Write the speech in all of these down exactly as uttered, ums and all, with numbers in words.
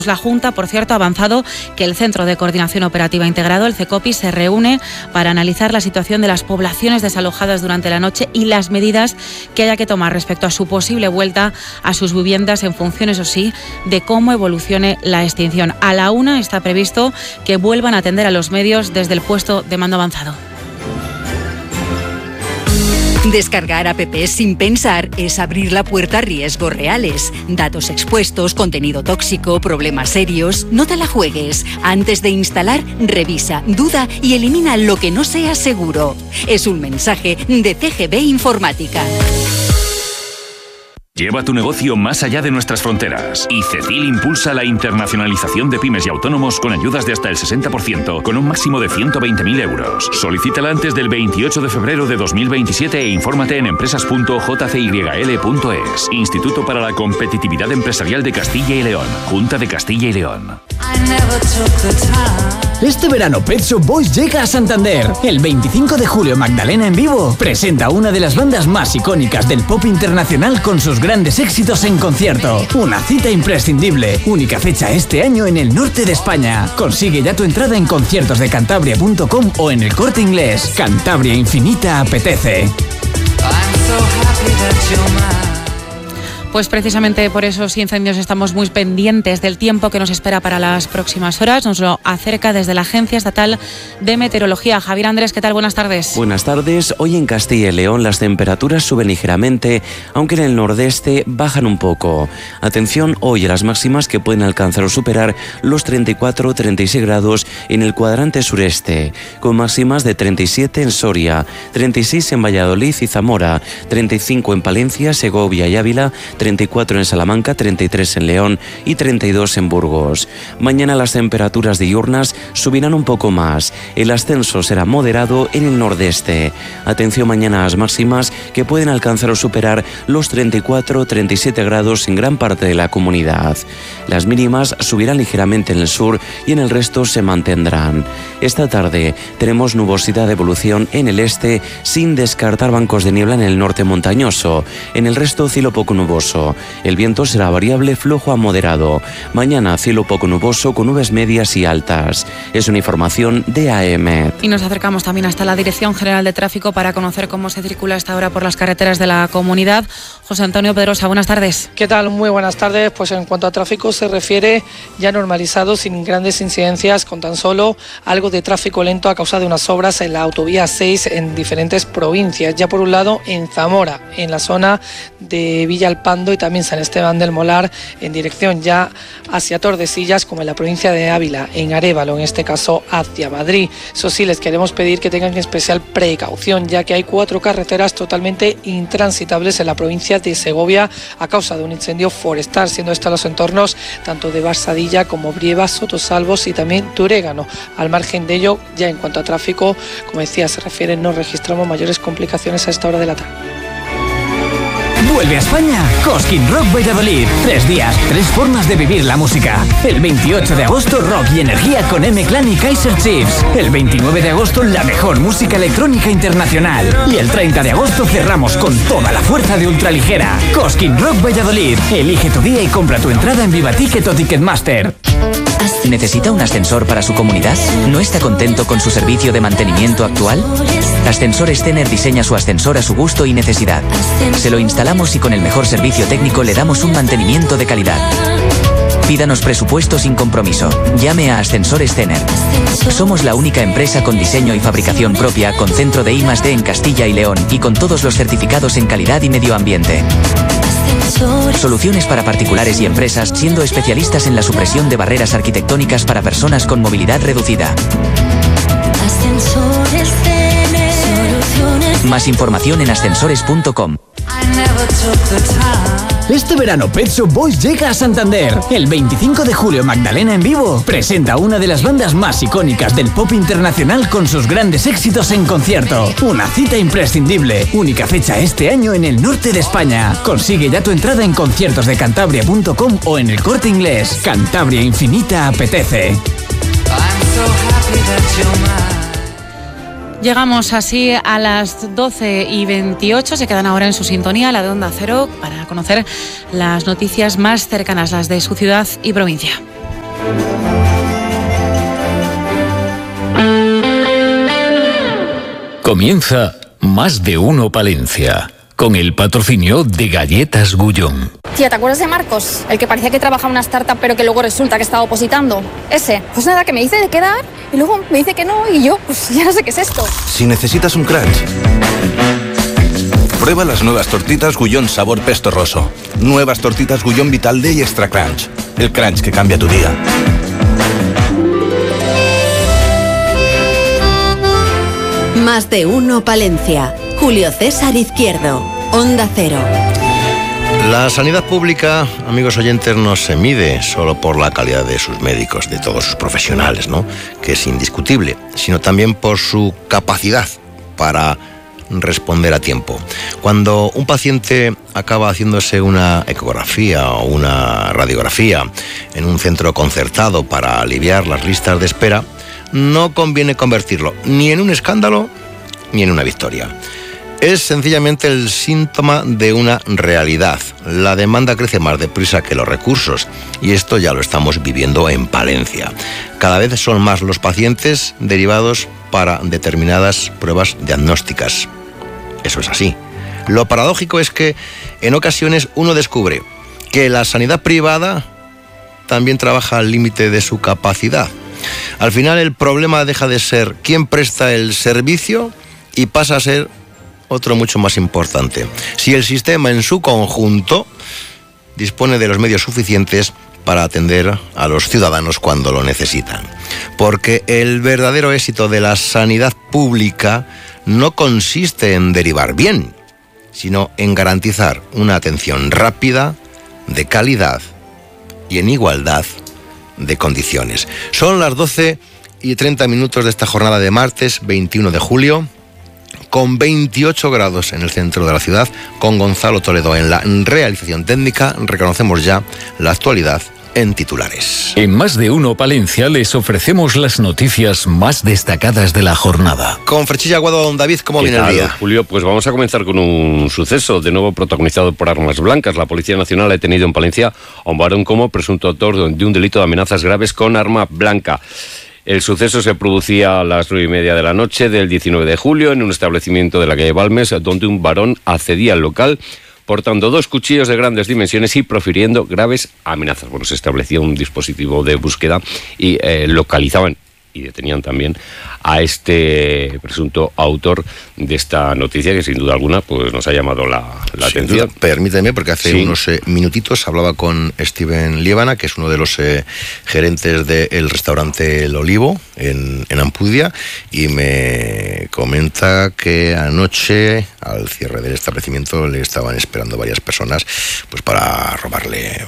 La Junta, por cierto, ha avanzado que el Centro de Coordinación Operativa Integrado, el CECOPI, se reúne para analizar la situación de las poblaciones desalojadas durante la noche y las medidas que haya que tomar respecto a su posible vuelta a sus viviendas en función, eso sí, de cómo evolucione la extinción. A la una está previsto que vuelvan a atender a los medios desde el puesto de mando avanzado. Descargar apps sin pensar es abrir la puerta a riesgos reales. Datos expuestos, contenido tóxico, problemas serios. No te la juegues. Antes de instalar, revisa, duda y elimina lo que no sea seguro. Es un mensaje de C G B Informática. Lleva tu negocio más allá de nuestras fronteras. Y CECIL impulsa la internacionalización de pymes y autónomos con ayudas de hasta el sesenta por ciento, con un máximo de ciento veinte mil euros. Solicítala antes del veintiocho de febrero de dos mil veintisiete e infórmate en empresas punto j c y l punto es. Instituto para la Competitividad Empresarial de Castilla y León. Junta de Castilla y León. Este verano Pet Shop Boys llega a Santander. El veinticinco de julio Magdalena en vivo presenta una de las bandas más icónicas del pop internacional con sus grandes éxitos en concierto. Una cita imprescindible. Única fecha este año en el norte de España. Consigue ya tu entrada en conciertos de cantabria punto com o en el Corte Inglés. Cantabria Infinita apetece. Pues precisamente por esos incendios estamos muy pendientes del tiempo que nos espera para las próximas horas. Nos lo acerca desde la Agencia Estatal de Meteorología. Javier Andrés, ¿qué tal? Buenas tardes. Buenas tardes. Hoy en Castilla y León las temperaturas suben ligeramente, aunque en el nordeste bajan un poco. Atención hoy a las máximas que pueden alcanzar o superar los treinta y cuatro a treinta y seis grados en el cuadrante sureste, con máximas de treinta y siete en Soria, treinta y seis en Valladolid y Zamora, treinta y cinco en Palencia, Segovia y Ávila, treinta y cuatro en Salamanca, treinta y tres en León y treinta y dos en Burgos. Mañana las temperaturas diurnas subirán un poco más. El ascenso será moderado en el nordeste. Atención mañana a las máximas que pueden alcanzar o superar los treinta y cuatro a treinta y siete grados en gran parte de la comunidad. Las mínimas subirán ligeramente en el sur y en el resto se mantendrán. Esta tarde tenemos nubosidad de evolución en el este sin descartar bancos de niebla en el norte montañoso. En el resto cielo poco nuboso. El viento será variable, flojo a moderado. Mañana cielo poco nuboso con nubes medias y altas. Es una información de A E M E T. Y nos acercamos también hasta la Dirección General de Tráfico para conocer cómo se circula esta hora por las carreteras de la comunidad. José Antonio Pedrosa, buenas tardes. ¿Qué tal? Muy buenas tardes. Pues en cuanto a tráfico se refiere, ya normalizado, sin grandes incidencias, con tan solo algo de tráfico lento a causa de unas obras en la autovía seis en diferentes provincias. Ya por un lado en Zamora, en la zona de Villalpando y también San Esteban del Molar, en dirección ya hacia Tordesillas, como en la provincia de Ávila, en Arévalo, en este caso hacia Madrid. Eso sí, les queremos pedir que tengan especial precaución, ya que hay cuatro carreteras totalmente intransitables en la provincia de Segovia a causa de un incendio forestal, siendo estos los entornos tanto de Barsadilla como Brieva, Sotosalvos y también Turégano. Al margen de ello, ya en cuanto a tráfico, como decía, se refiere, no registramos mayores complicaciones a esta hora de la tarde. Vuelve a España Cosquín Rock Valladolid. Tres días, tres formas de vivir la música. El veintiocho de agosto, rock y energía con M-Clan y Kaiser Chiefs. El veintinueve de agosto, la mejor música electrónica internacional. Y el treinta de agosto cerramos con toda la fuerza de ultraligera. Cosquín Rock Valladolid. Elige tu día y compra tu entrada en Vivaticket o Ticketmaster. ¿Necesita un ascensor para su comunidad? ¿No está contento con su servicio de mantenimiento actual? Ascensores Tener diseña su ascensor a su gusto y necesidad. Se lo instalamos y con el mejor servicio técnico le damos un mantenimiento de calidad. Pídanos presupuesto sin compromiso. Llame a Ascensores Tener. Somos la única empresa con diseño y fabricación propia, con centro de I más D en Castilla y León y con todos los certificados en calidad y medio ambiente. Soluciones para particulares y empresas, siendo especialistas en la supresión de barreras arquitectónicas para personas con movilidad reducida. Más información en ascensores punto com. Este verano Pet Shop Boys llega a Santander. El veinticinco de julio Magdalena en vivo presenta una de las bandas más icónicas del pop internacional con sus grandes éxitos en concierto. Una cita imprescindible. Única fecha este año en el norte de España. Consigue ya tu entrada en conciertos de cantabria punto com o en el Corte Inglés. Cantabria Infinita apetece. Llegamos así a las doce y veintiocho, se quedan ahora en su sintonía, la de Onda Cero, para conocer las noticias más cercanas, las de su ciudad y provincia. Comienza Más de Uno Palencia, con el patrocinio de Galletas Gullón. Tía, ¿te acuerdas de Marcos? El que parecía que trabajaba en una startup pero que luego resulta que estaba opositando. Ese. Pues nada, que me dice de quedar y luego me dice que no y yo, pues ya no sé qué es esto. Si necesitas un crunch, prueba las nuevas tortitas Gullón sabor pesto roso. Nuevas tortitas Gullón Vital D y Extra Crunch. El crunch que cambia tu día. Más de Uno Palencia. Julio César Izquierdo. Onda Cero. La sanidad pública, amigos oyentes, no se mide solo por la calidad de sus médicos, de todos sus profesionales, ¿no?, que es indiscutible, sino también por su capacidad para responder a tiempo. Cuando un paciente acaba haciéndose una ecografía o una radiografía en un centro concertado para aliviar las listas de espera, no conviene convertirlo ni en un escándalo ni en una victoria. Es sencillamente el síntoma de una realidad. La demanda crece más deprisa que los recursos y esto ya lo estamos viviendo en Palencia. Cada vez son más los pacientes derivados para determinadas pruebas diagnósticas. Eso es así. Lo paradójico es que en ocasiones uno descubre que la sanidad privada también trabaja al límite de su capacidad. Al final el problema deja de ser quién presta el servicio y pasa a ser otro mucho más importante. Si el sistema en su conjunto dispone de los medios suficientes para atender a los ciudadanos cuando lo necesitan. Porque el verdadero éxito de la sanidad pública no consiste en derivar bien, sino en garantizar una atención rápida, de calidad y en igualdad de condiciones. Son las doce y treinta minutos de esta jornada de martes veintiuno de julio, con veintiocho grados en el centro de la ciudad, con Gonzalo Toledo en la realización técnica. Reconocemos ya la actualidad en titulares. En Más de Uno Palencia les ofrecemos las noticias más destacadas de la jornada. Con Frechilla Aguado, don David, ¿cómo viene el día? Julio, pues vamos a comenzar con un suceso, de nuevo protagonizado por armas blancas. La Policía Nacional ha detenido en Palencia a un varón como presunto autor de un delito de amenazas graves con arma blanca. El suceso se producía a las nueve y media de la noche del diecinueve de julio en un establecimiento de la calle Balmes, donde un varón accedía al local portando dos cuchillos de grandes dimensiones y profiriendo graves amenazas. Bueno, se establecía un dispositivo de búsqueda y eh, localizaban y detenían también a este presunto autor de esta noticia que sin duda alguna pues nos ha llamado la, la atención. Duda. Permíteme, porque hace sí. unos eh, minutitos hablaba con Steven Liébana, que es uno de los eh, gerentes del restaurante El Olivo en, en Ampudia, y me comenta que anoche al cierre del establecimiento le estaban esperando varias personas pues para robarle,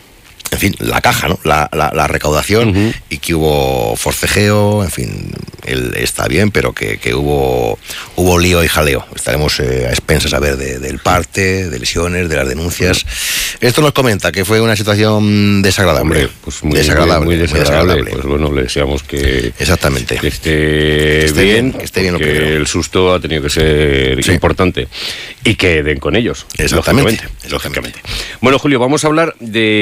en fin, la caja, ¿no? La, la, la recaudación, uh-huh. y que hubo forcejeo, en fin, él está bien, pero que, que hubo hubo lío y jaleo. Estaremos eh, a expensas a ver de, del parte, de lesiones, de las denuncias. Uh-huh. Esto nos comenta que fue una situación desagradable. Hombre, pues muy desagradable, muy, muy desagradable. Muy desagradable. Pues bueno, le deseamos que, Exactamente. que esté, esté bien, bien, que esté bien, porque el susto ha tenido que ser sí. importante y que den con ellos. Exactamente. Lógicamente. Lógicamente. Bueno, Julio, vamos a hablar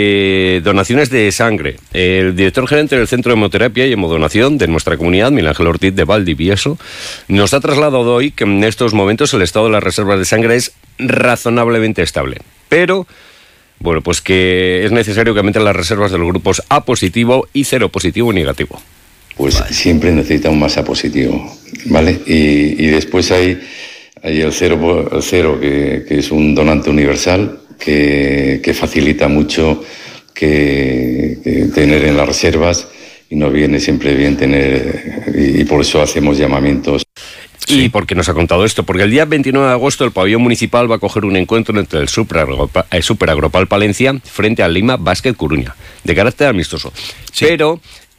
de donaciones de sangre. El director gerente del Centro de Hemoterapia y Hemodonación de nuestra comunidad, Miguel Ángel Ortiz de Valdivieso, nos ha trasladado hoy que en estos momentos el estado de las reservas de sangre es razonablemente estable, pero bueno, pues que es necesario que aumenten las reservas de los grupos A positivo y cero positivo y negativo. Pues vale. Siempre necesitamos más A positivo, ¿vale? Y, y después hay, hay el cero, el cero que, que es un donante universal que, que facilita mucho que, que tener en las reservas, y nos viene siempre bien tener, y, y por eso hacemos llamamientos. ¿Y por qué nos ha contado esto? Porque el día veintinueve de agosto el pabellón municipal va a coger un encuentro entre el Superagropal, el Superagropal Palencia frente al Lima Basket Coruña, de carácter amistoso. Sí. Pero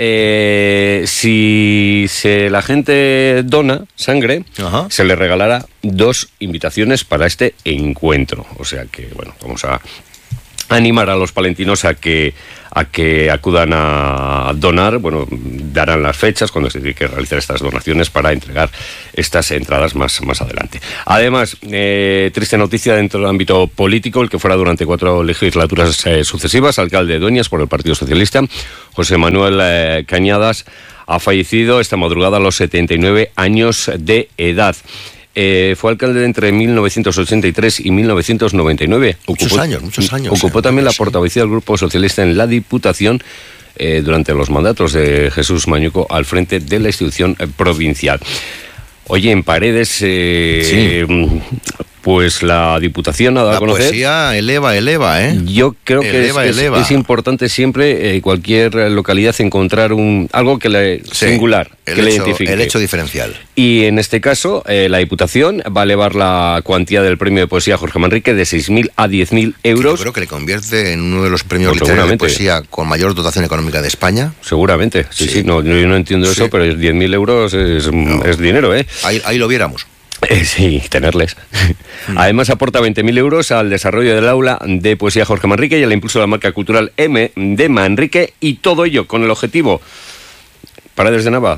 eh, si se, la gente dona sangre, Ajá. se le regalará dos invitaciones para este encuentro. O sea que, bueno, vamos a animar a los palentinos a que a que acudan a a donar, bueno, darán las fechas cuando se tiene que realizar estas donaciones para entregar estas entradas más, más adelante. Además, eh, triste noticia dentro del ámbito político, el que fuera durante cuatro legislaturas eh, sucesivas alcalde de Dueñas por el Partido Socialista, José Manuel eh, Cañadas, ha fallecido esta madrugada a los setenta y nueve años de edad. Eh, fue alcalde entre mil novecientos ochenta y tres y mil novecientos noventa y nueve. Muchos ocupó, años, muchos años. Ocupó eh, también sí. la portavocía del Grupo Socialista en la Diputación eh, durante los mandatos de Jesús Mañuco al frente de la institución eh, provincial. Oye, en Paredes, eh, sí. pues la Diputación ha dado la a conocer... La poesía eleva, eleva, ¿eh? Yo creo que eleva, es, eleva. Es, es importante siempre, eh, cualquier localidad, encontrar un algo que le sí, singular, el que hecho, le identifique. El hecho diferencial. Y en este caso, eh, la Diputación va a elevar la cuantía del premio de poesía a Jorge Manrique de seis mil a diez mil euros. Yo creo que le convierte en uno de los premios pues literarios de poesía con mayor dotación económica de España. Seguramente, sí, sí, sí no, yo no entiendo sí. eso, pero diez mil euros es, no. es dinero, ¿eh? Ahí, ahí lo viéramos. Eh, sí, tenerles. Mm. Además aporta veinte mil euros al desarrollo del aula de poesía Jorge Manrique y al impulso de la marca cultural M de Manrique, y todo ello con el objetivo, Paredes de Nava,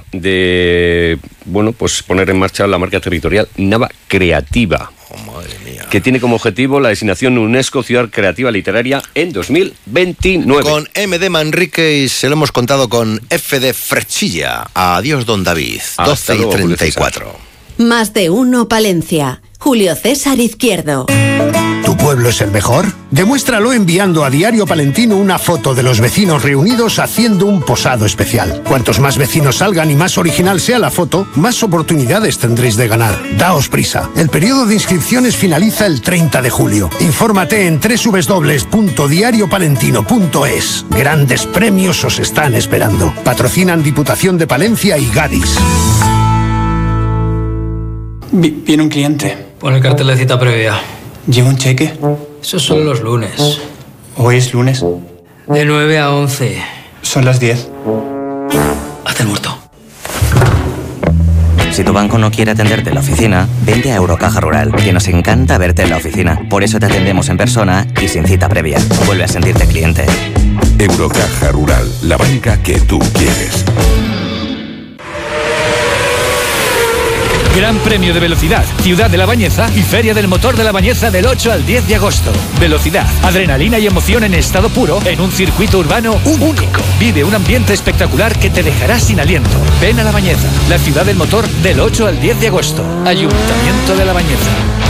de bueno, pues poner en marcha la marca territorial Nava Creativa. Oh, madre mía. Que tiene como objetivo la designación UNESCO Ciudad Creativa Literaria en dos mil veintinueve. Con M de Manrique y se lo hemos contado con F de Frechilla. Adiós, don David. Hasta doce y treinta y cuatro. Más de uno Palencia. Julio César Izquierdo. ¿Tu pueblo es el mejor? Demuéstralo enviando a Diario Palentino una foto de los vecinos reunidos haciendo un posado especial. Cuantos más vecinos salgan y más original sea la foto, más oportunidades tendréis de ganar. Daos prisa. El periodo de inscripciones finaliza el treinta de julio. Infórmate en doble u doble u doble u punto diario palentino punto es. Grandes premios os están esperando. Patrocinan Diputación de Palencia y Gadis. Viene un cliente. Pon el cartel de cita previa. ¿Lleva un cheque? Esos son los lunes. ¿Hoy es lunes? De nueve a once. Son las diez. Haz el muerto. Si tu banco no quiere atenderte en la oficina, vente a Eurocaja Rural, que nos encanta verte en la oficina. Por eso te atendemos en persona y sin cita previa. Vuelve a sentirte cliente. Eurocaja Rural, la banca que tú quieres. Gran Premio de Velocidad, Ciudad de la Bañeza y Feria del Motor de la Bañeza del ocho al diez de agosto. Velocidad, adrenalina y emoción en estado puro en un circuito urbano único. Vive un ambiente espectacular que te dejará sin aliento. Ven a La Bañeza, la ciudad del motor del ocho al diez de agosto. Ayuntamiento de La Bañeza.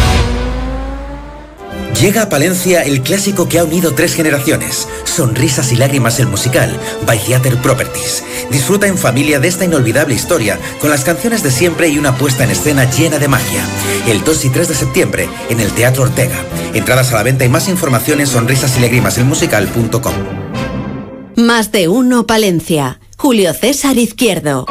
Llega a Palencia el clásico que ha unido tres generaciones. Sonrisas y lágrimas el musical, by Theater Properties. Disfruta en familia de esta inolvidable historia, con las canciones de siempre y una puesta en escena llena de magia. El dos y tres de septiembre, en el Teatro Ortega. Entradas a la venta y más información en sonrisas y lágrimas el musical punto com. Más de uno Palencia. Julio César Izquierdo.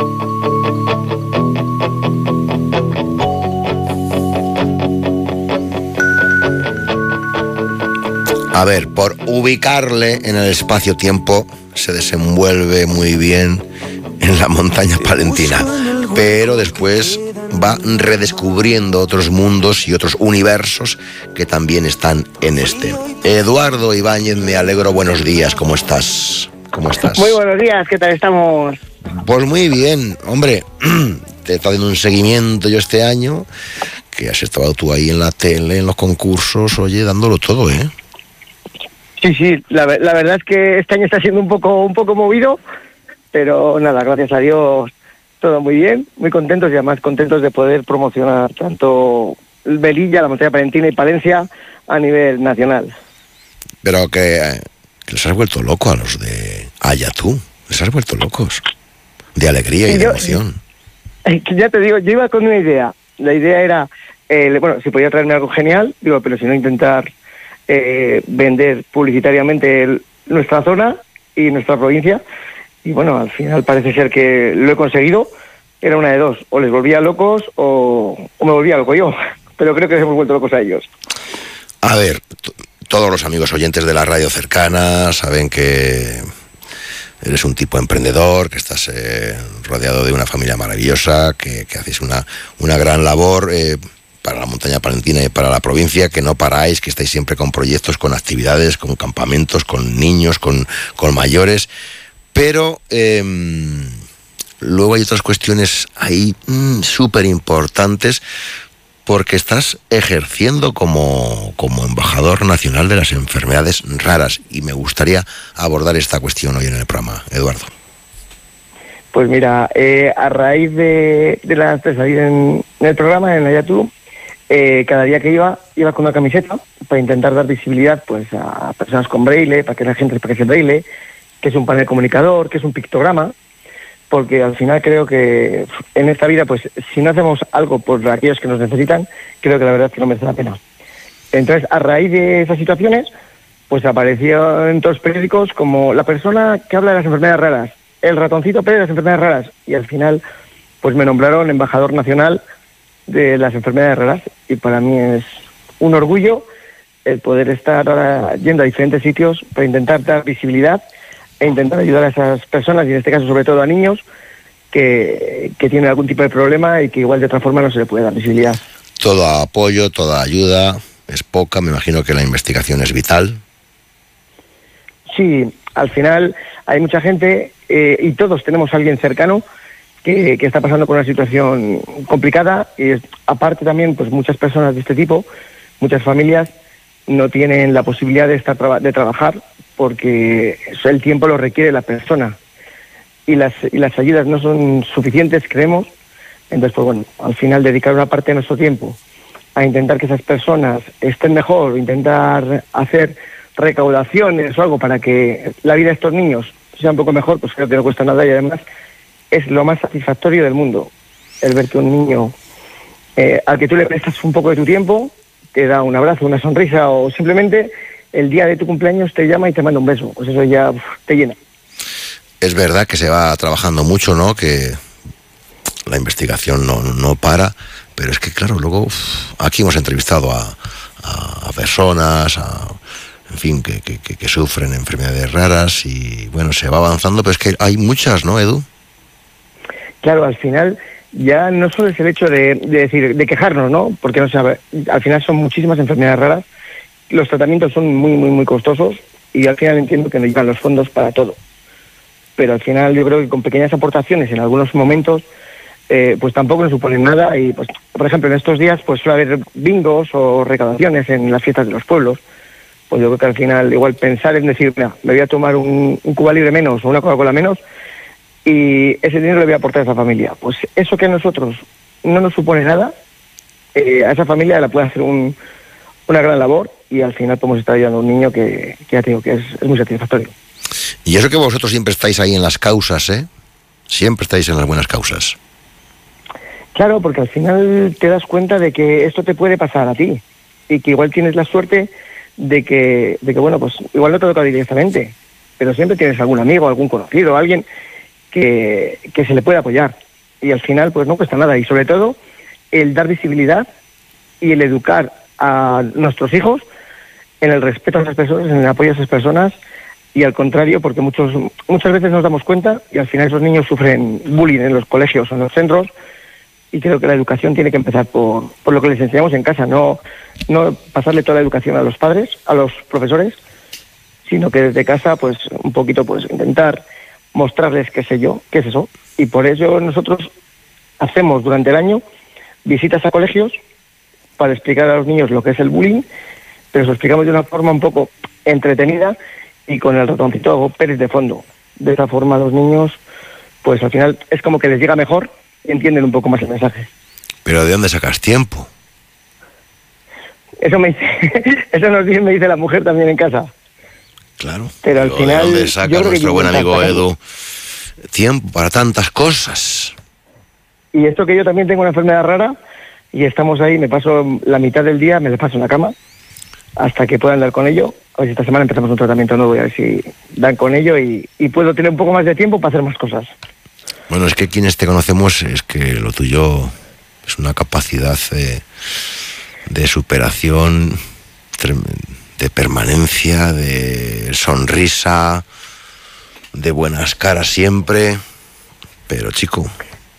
A ver, por ubicarle en el espacio-tiempo, se desenvuelve muy bien en la montaña palentina, pero después va redescubriendo otros mundos y otros universos que también están en este. Eduardo Ibáñez, me alegro, buenos días, ¿cómo estás? ¿Cómo estás? Muy buenos días, ¿qué tal estamos? Pues muy bien, hombre, te he estado haciendo un seguimiento yo este año, que has estado tú ahí en la tele, en los concursos, oye, dándolo todo, ¿eh? Sí, sí, la, la verdad es que este año está siendo un poco un poco movido, pero nada, gracias a Dios todo muy bien, muy contentos y además contentos de poder promocionar tanto Velilla, la montaña palentina y Palencia a nivel nacional. Pero que, que les has vuelto loco a los de Haya tú, les has vuelto locos, de alegría y de yo, emoción. Eh, ya te digo, yo iba con una idea, la idea era, eh, bueno, si podía traerme algo genial, digo, pero si no intentar... Eh, vender publicitariamente el, nuestra zona y nuestra provincia, y bueno, al final parece ser que lo he conseguido. Era una de dos, o les volvía locos o, o me volvía loco yo, pero creo que les hemos vuelto locos a ellos. A ver, t- todos los amigos oyentes de la radio cercana saben que eres un tipo emprendedor, que estás eh, rodeado de una familia maravillosa, que, que hacéis una, una gran labor eh, para la montaña palentina y para la provincia, que no paráis, que estáis siempre con proyectos, con actividades, con campamentos, con niños, con, con mayores. Pero eh, luego hay otras cuestiones ahí mmm, súper importantes, porque estás ejerciendo como, como embajador nacional de las enfermedades raras, y me gustaría abordar esta cuestión hoy en el programa, Eduardo. Pues mira, eh, a raíz de, de, la, de salir en, en el programa, en Ayatú, eh, cada día que iba, iba con una camiseta para intentar dar visibilidad pues a personas con braille, para que la gente sepa que es el braille, que es un panel comunicador, que es un pictograma, porque al final creo que en esta vida, pues si no hacemos algo por aquellos que nos necesitan, creo que la verdad es que no merece la pena. Entonces, a raíz de esas situaciones, pues apareció en todos los periódicos como la persona que habla de las enfermedades raras, el ratoncito Pérez de las enfermedades raras, y al final pues me nombraron embajador nacional de las enfermedades raras, y para mí es un orgullo el poder estar ahora yendo a diferentes sitios para intentar dar visibilidad e intentar ayudar a esas personas, y en este caso sobre todo a niños que, que tienen algún tipo de problema y que igual de otra forma no se le puede dar visibilidad. Todo apoyo, toda ayuda es poca, me imagino que la investigación es vital. Sí, al final hay mucha gente eh, y todos tenemos a alguien cercano que, que está pasando por una situación complicada, y es, aparte también pues muchas personas de este tipo, muchas familias no tienen la posibilidad de estar traba- de trabajar porque el tiempo lo requiere la persona y las, y las ayudas no son suficientes, creemos. Entonces, pues bueno, al final dedicar una parte de nuestro tiempo a intentar que esas personas estén mejor, intentar hacer recaudaciones o algo para que la vida de estos niños sea un poco mejor, pues creo que no cuesta nada, y además es lo más satisfactorio del mundo, el ver que un niño eh, al que tú le prestas un poco de tu tiempo te da un abrazo, una sonrisa, o simplemente el día de tu cumpleaños te llama y te manda un beso, pues eso ya uf, te llena. Es verdad que se va trabajando mucho, ¿no? Que la investigación no, no para, pero es que claro, luego uf, aquí hemos entrevistado a, a, a personas, a, en fin, que, que, que, que sufren enfermedades raras, y bueno, se va avanzando, pero es que hay muchas, ¿no, Edu? Claro, al final ya no solo es el hecho de, de decir, de quejarnos, ¿no? Porque no sabe, al final son muchísimas enfermedades raras, los tratamientos son muy, muy, muy costosos, y al final entiendo que no llegan los fondos para todo. Pero al final yo creo que con pequeñas aportaciones en algunos momentos, eh, pues tampoco nos suponen nada, y pues, por ejemplo, en estos días pues suele haber bingos o recaudaciones en las fiestas de los pueblos. Pues yo creo que al final igual pensar en decir, mira, me voy a tomar un, un Cuba Libre menos o una Coca-Cola menos, y ese dinero le voy a aportar a esa familia. Pues eso que a nosotros no nos supone nada, eh, a esa familia la puede hacer un, una gran labor, y al final podemos estar ayudando a un niño que, que ya te digo que es, es muy satisfactorio. Y eso que vosotros siempre estáis ahí en las causas, ¿eh? Siempre estáis en las buenas causas. Claro, porque al final te das cuenta de que esto te puede pasar a ti, y que igual tienes la suerte de que, de que bueno, pues igual no te toca directamente, pero siempre tienes algún amigo, algún conocido, alguien que, que se le puede apoyar, y al final pues no cuesta nada, y sobre todo el dar visibilidad y el educar a nuestros hijos en el respeto a esas personas, en el apoyo a esas personas, y al contrario, porque muchos muchas veces nos damos cuenta y al final esos niños sufren bullying en los colegios o en los centros, y creo que la educación tiene que empezar por, por lo que les enseñamos en casa, no, no pasarle toda la educación a los padres, a los profesores, sino que desde casa pues un poquito pues intentar mostrarles qué sé yo, qué es eso. Y por ello nosotros hacemos durante el año visitas a colegios para explicar a los niños lo que es el bullying, pero lo explicamos de una forma un poco entretenida y con el ratoncito Pérez de fondo. De esa forma los niños, pues al final es como que les llega mejor y entienden un poco más el mensaje. ¿Pero de dónde sacas tiempo? Eso me dice, eso nos dice, me dice la mujer también en casa. Claro. Pero al ¿De final, dónde saca nuestro buen amigo Edu tiempo para tantas cosas? Y esto que yo también tengo una enfermedad rara, y estamos ahí, me paso la mitad del día, me la paso en la cama, hasta que pueda andar con ello. A ver si esta semana empezamos un tratamiento nuevo, y a ver si dan con ello, y, y puedo tener un poco más de tiempo para hacer más cosas. Bueno, es que quienes te conocemos, es que lo tuyo es una capacidad de, de superación, de permanencia, de sonrisa, de buenas caras siempre, pero chico...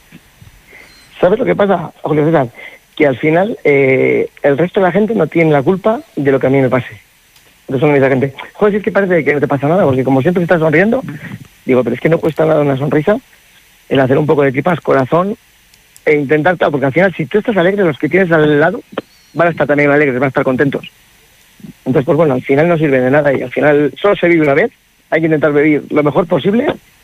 ¿Sabes lo que pasa, Julio César? Que al final eh, el resto de la gente no tiene la culpa de lo que a mí me pase. Entonces uno me dice a la gente, joder, si es que parece que no te pasa nada, porque como siempre estás sonriendo, Digo, pero es que no cuesta nada una sonrisa, el hacer un poco de tripas, corazón, e intentar, claro, porque al final si tú estás alegre, los que tienes al lado van a estar también alegres, van a estar contentos. Entonces, pues bueno, al final no sirve de nada y al final solo se vive una vez, hay que intentar vivir lo mejor posible